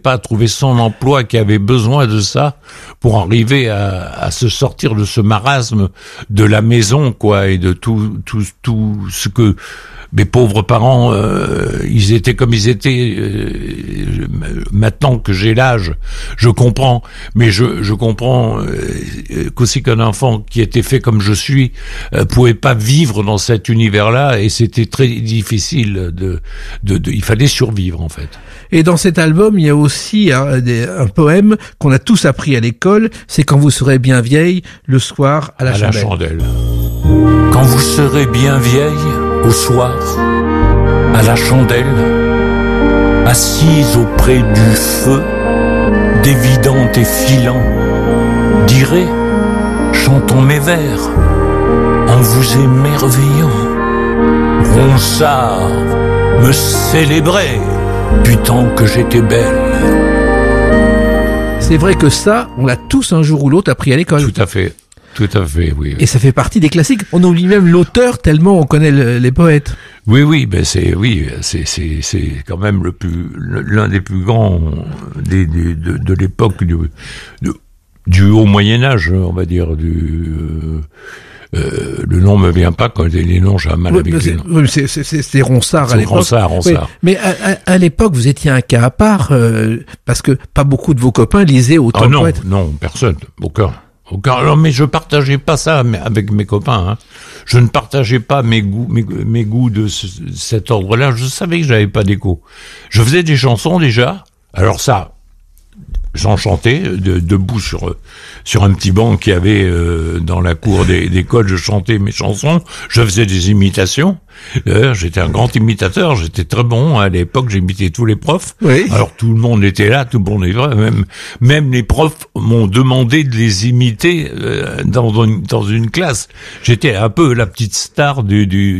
pas trouvé son emploi, qui avait besoin de ça pour arriver à se sortir de ce marasme de la maison, quoi, et de tout ce que mes pauvres parents, ils étaient comme ils étaient. Maintenant que j'ai l'âge, je comprends, mais je comprends qu'aussi qu'un enfant qui était fait comme je suis pouvait pas vivre dans cet univers-là, et c'était très difficile il fallait survivre, en fait. Et dans cet album, il y a aussi un poème qu'on a tous appris à l'école, c'est Quand vous serez bien vieille, le soir à la chandelle. Quand vous serez bien vieille, au soir, à la chandelle, assise auprès du feu, dévidant et filant, direz, chantons mes vers, en vous émerveillant. Ronsard me célébrait, du temps que j'étais belle. C'est vrai que ça, on l'a tous un jour ou l'autre appris à l'école. Tout à fait, oui. Et ça fait partie des classiques. On oublie même l'auteur tellement on connaît les poètes. Oui, c'est quand même l'un des plus grands de l'époque du haut Moyen-Âge, on va dire, le nom me vient pas, quand les noms, j'ai un mal avec les noms. C'est Ronsard à l'époque. Ronsard. Oui, mais à l'époque, vous étiez un cas à part, parce que pas beaucoup de vos copains lisaient autant de poètes. Non, personne, aucun. Alors, mais je partageais pas ça avec mes copains, hein. Je ne partageais pas mes goûts de cet ordre-là. Je savais que j'avais pas d'écho. Je faisais des chansons déjà. Alors ça, j'en chantais debout sur un petit banc qu'il y avait dans la cour d'école. Je chantais mes chansons. Je faisais des imitations. J'étais un grand imitateur. J'étais très bon à l'époque. J'imitais tous les profs. Oui. Alors tout le monde était là. Tout le monde est vrai. Même les profs m'ont demandé de les imiter dans une classe. J'étais un peu la petite star du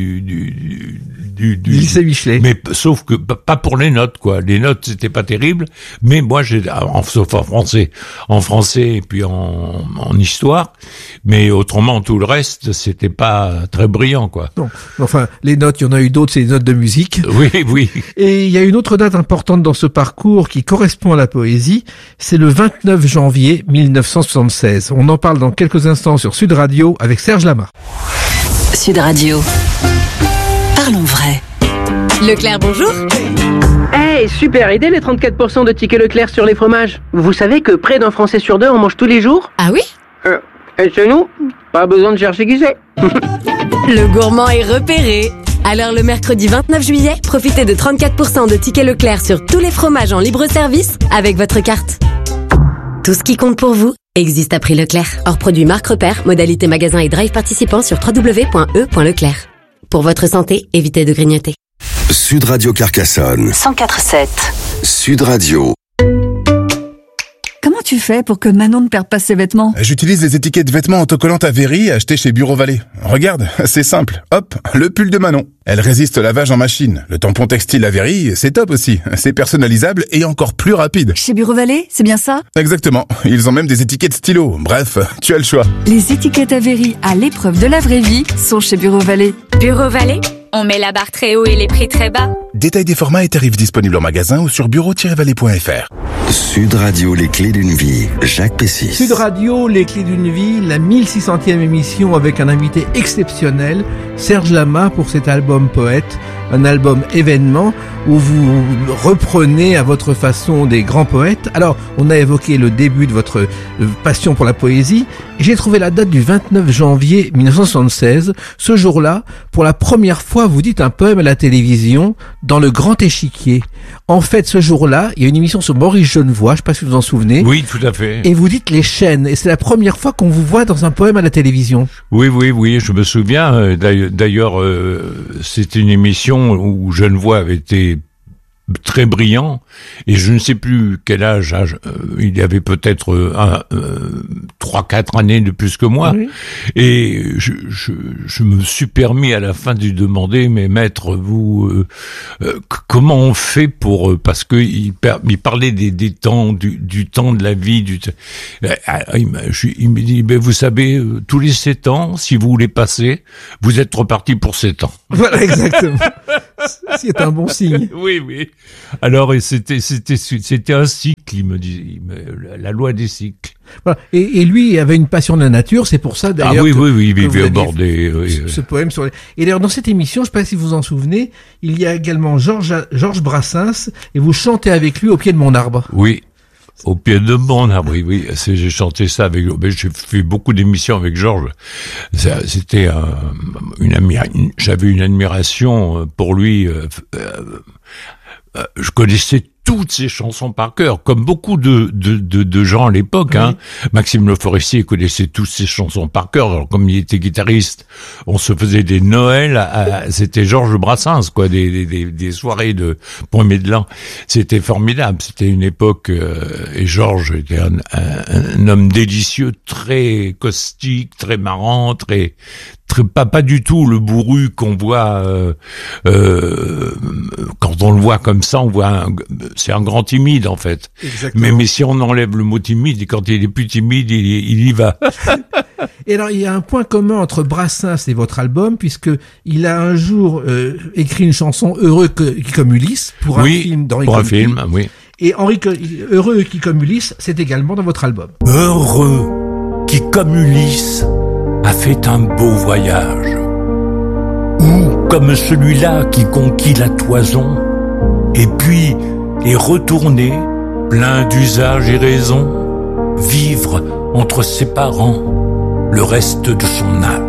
lycée Michelet. Mais sauf que pas pour les notes, quoi. Les notes, c'était pas terrible. Mais moi, sauf en français et puis en histoire. Mais autrement, tout le reste, c'était pas très brillant, quoi. Non. Enfin, les notes, il y en a eu d'autres, c'est les notes de musique. Oui. Et il y a une autre date importante dans ce parcours qui correspond à la poésie. C'est le 29 janvier 1976. On en parle dans quelques instants sur Sud Radio avec Serge Lama. Sud Radio. Parlons vrai. Leclerc, bonjour. Hey, super idée les 34% de tickets Leclerc sur les fromages. Vous savez que près d'un Français sur deux en mange tous les jours? Ah oui? Et chez nous, pas besoin de chercher qui c'est. Le gourmand est repéré. Alors le mercredi 29 juillet, profitez de 34% de tickets Leclerc sur tous les fromages en libre service avec votre carte. Tout ce qui compte pour vous existe à prix Leclerc. Hors produit marque repère, modalité magasin et drive participant sur www.e.leclerc. Pour votre santé, évitez de grignoter. Sud Radio Carcassonne 104.7. Sud Radio. Comment tu fais pour que Manon ne perde pas ses vêtements? J'utilise les étiquettes vêtements autocollantes Avery achetées chez Bureau Vallée. Regarde, c'est simple. Hop, le pull de Manon. Elle résiste au lavage en machine. Le tampon textile Avery, c'est top aussi. C'est personnalisable et encore plus rapide. Chez Bureau Vallée, c'est bien ça? Exactement. Ils ont même des étiquettes stylo. Bref, tu as le choix. Les étiquettes Avery à l'épreuve de la vraie vie sont chez Bureau Vallée. Bureau Vallée, on met la barre très haut et les prix très bas. Détail des formats et tarifs disponibles en magasin ou sur bureau-vallée.fr. Sud Radio, les clés d'une vie. Jacques Pessis. Sud Radio, les clés d'une vie, la 1600e émission avec un invité exceptionnel, Serge Lama, pour cet album Poète, un album événement où vous reprenez à votre façon des grands poètes. Alors, on a évoqué le début de votre passion pour la poésie, et j'ai trouvé la date du 29 janvier 1976. Ce jour-là, pour la première fois, vous dites un poème à la télévision dans le Grand Échiquier. En fait, ce jour-là, il y a une émission sur Maurice Genevoix, je ne sais pas si vous vous en souvenez. Oui, tout à fait. Et vous dites les chaînes, et c'est la première fois qu'on vous voit dans un poème à la télévision. Oui, je me souviens. D'ailleurs, c'était une émission où Genevoix avait été très brillant, et je ne sais plus quel âge, il y avait peut-être 3-4 années de plus que moi, oui. Et je me suis permis à la fin de lui demander, mais maître, vous, comment on fait pour, parce que il parlait des temps, du temps de la vie, il me dit, ben vous savez, tous les 7 ans, si vous voulez passer, vous êtes reparti pour 7 ans. Voilà, exactement. C'est un bon signe. Oui. Alors, et c'était un cycle, il me dit, la loi des cycles. Voilà. Et lui avait une passion de la nature, c'est pour ça d'ailleurs. Ah oui, il vivait au bord des. Ce poème sur les... Et d'ailleurs, dans cette émission, je ne sais pas si vous vous en souvenez, il y a également Georges Brassens, et vous chantez avec lui au pied de mon arbre. Oui. Au pied de mon arbre, oui. J'ai chanté ça avec. J'ai fait beaucoup d'émissions avec Georges. C'était j'avais une admiration pour lui. Je connaissais toutes ses chansons par cœur, comme beaucoup de gens à l'époque. Oui. Hein. Maxime Le Forestier connaissait toutes ses chansons par cœur. Alors, comme il était guitariste, on se faisait des Noëls. C'était Georges Brassens, quoi, des soirées de Premier de l'an. C'était formidable. C'était une époque. Et Georges était un homme délicieux, très caustique, très marrant, très pas du tout le bourru qu'on voit quand on le voit comme ça, on voit c'est un grand timide en fait. Exactement. Mais si on enlève le mot timide, et quand il est plus timide, il y va. Et alors il y a un point commun entre Brassens et votre album, puisque il a un jour écrit une chanson Heureux qui comme Ulysse pour un film d'Henri pour un film, oui. Et Heureux qui comme Ulysse, c'est également dans votre album. Heureux qui comme Ulysse a fait un beau voyage, ou comme celui-là qui conquit la toison, et puis est retourné, plein d'usage et raison, vivre entre ses parents le reste de son âge.